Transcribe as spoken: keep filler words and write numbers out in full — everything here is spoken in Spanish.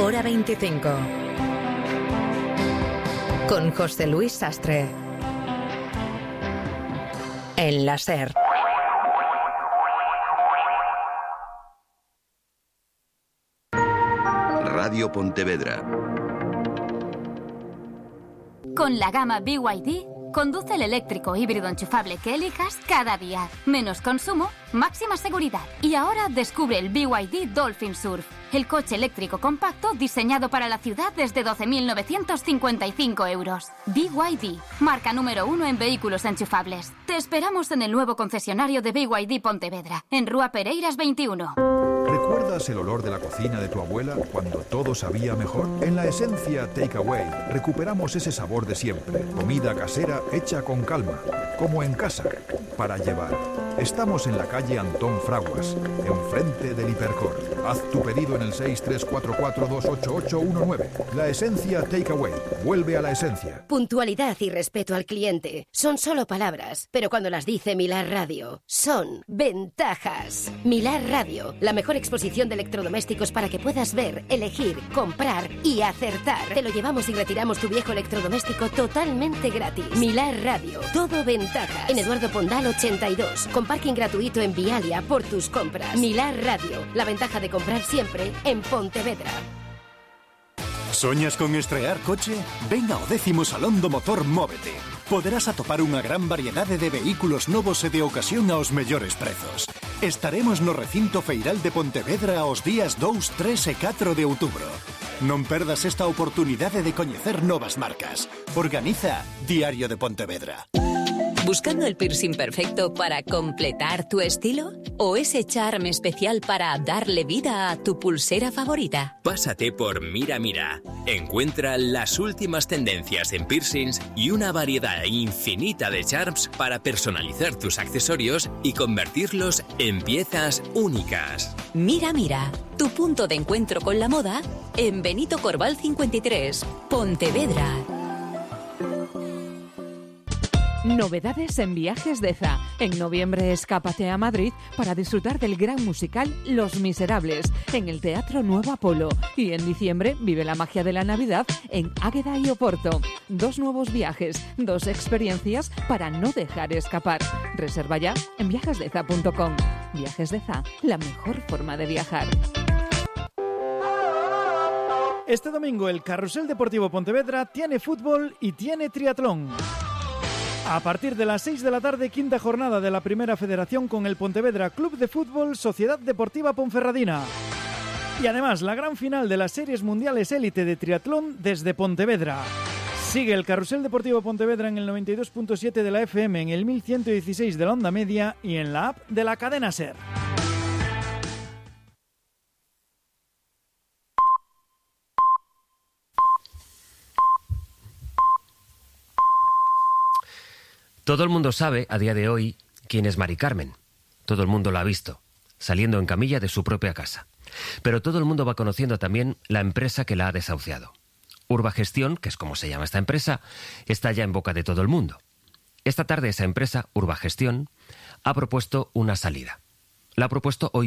Hora veinticinco. Con José Luis Sastre. En la SER. Radio Pontevedra. Con la gama B Y D, conduce el eléctrico híbrido enchufable que elijas cada día. Menos consumo, máxima seguridad. Y ahora descubre el B Y D Dolphin Surf, el coche eléctrico compacto diseñado para la ciudad desde doce mil novecientos cincuenta y cinco euros. B Y D, marca número uno en vehículos enchufables. Te esperamos en el nuevo concesionario de B Y D Pontevedra, en Rúa Pereiras veintiuno. ¿Recuerdas el olor de la cocina de tu abuela cuando todo sabía mejor? En la Esencia Takeaway recuperamos ese sabor de siempre. Comida casera hecha con calma, como en casa, para llevar. Estamos en la calle Antón Fraguas, enfrente del Hipercor. Haz tu pedido en el seis tres cuatro cuatro dos ocho ocho uno nueve. La Esencia Takeaway. Vuelve a la esencia. Puntualidad y respeto al cliente son solo palabras, pero cuando las dice Milar Radio, son ventajas. Milar Radio, la mejor exposición de electrodomésticos para que puedas ver, elegir, comprar y acertar. Te lo llevamos y retiramos tu viejo electrodoméstico totalmente gratis. Milar Radio, todo ventajas. En Eduardo Pondal ochenta y dos, con parking gratuito en Vialia por tus compras. Milar Radio, la ventaja de comprar siempre en Pontevedra. Soñas con estrear coche? Ven ao décimo Salón do Motor Móvete. Poderás atopar unha gran variedade de vehículos novos e de ocasión aos mellores prezos. Estaremos no recinto feiral de Pontevedra aos días dous, tres e catro de outubro. Non perdas esta oportunidade de coñecer novas marcas. Organiza Diario de Pontevedra. ¿Buscando el piercing perfecto para completar tu estilo? ¿O ese charme especial para darle vida a tu pulsera favorita? Pásate por Mira Mira. Encuentra las últimas tendencias en piercings y una variedad infinita de charms para personalizar tus accesorios y convertirlos en piezas únicas. Mira Mira, tu punto de encuentro con la moda en Benito Corval cincuenta y tres, Pontevedra. Novedades en Viajes Deza. En noviembre escápate a Madrid para disfrutar del gran musical Los Miserables en el Teatro Nuevo Apolo. Y en diciembre vive la magia de la Navidad en Águeda y Oporto. Dos nuevos viajes, dos experiencias para no dejar escapar. Reserva ya en viajes deza punto com. Viajes Deza, la mejor forma de viajar. Este domingo el Carrusel Deportivo Pontevedra tiene fútbol y tiene triatlón. A partir de las seis de la tarde, quinta jornada de la Primera Federación con el Pontevedra Club de Fútbol Sociedad Deportiva Ponferradina. Y además, la gran final de las Series Mundiales Élite de Triatlón desde Pontevedra. Sigue el Carrusel Deportivo Pontevedra en el noventa y dos punto siete de la F M, en el mil ciento dieciséis de la onda media y en la app de la cadena SER. Todo el mundo sabe, a día de hoy, quién es Mari Carmen. Todo el mundo la ha visto, saliendo en camilla de su propia casa. Pero todo el mundo va conociendo también la empresa que la ha desahuciado. Urbagestión, que es como se llama esta empresa, está ya en boca de todo el mundo. Esta tarde esa empresa, Urbagestión, ha propuesto una salida. La ha propuesto hoy